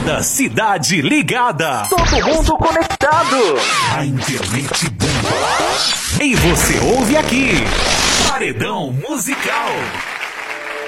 Toda cidade ligada. Todo mundo conectado. A internet bomba. E você ouve aqui. Paredão Musical.